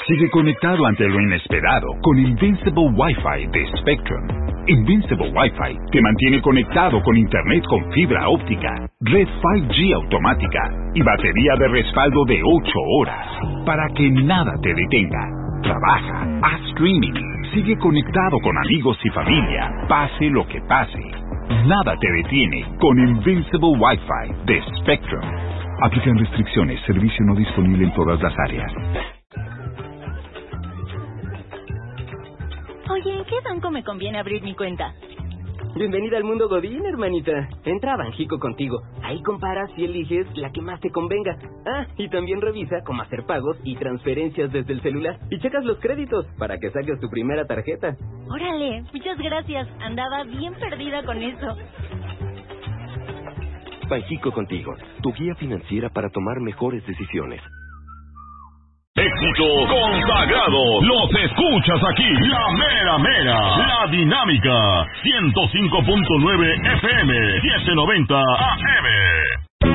Sigue conectado ante lo inesperado con Invincible Wi-Fi de Spectrum. Invincible Wi-Fi te mantiene conectado con internet con fibra óptica, red 5G automática y batería de respaldo de 8 horas para que nada te detenga. Trabaja, haz streaming, sigue conectado con amigos y familia, pase lo que pase. Nada te detiene con Invincible Wi-Fi de Spectrum. Aplican restricciones, servicio no disponible en todas las áreas. Oye, ¿en qué banco me conviene abrir mi cuenta? Bienvenida al mundo Godín, hermanita. Entra a Banjico contigo. Ahí comparas y eliges la que más te convenga. Ah, y también revisa cómo hacer pagos y transferencias desde el celular. Y checas los créditos para que saques tu primera tarjeta. Órale, muchas gracias. Andaba bien perdida con eso. Banjico contigo, tu guía financiera para tomar mejores decisiones. Éxito consagrado. Los escuchas aquí. La mera mera. La dinámica. 105.9 FM. 790 AM.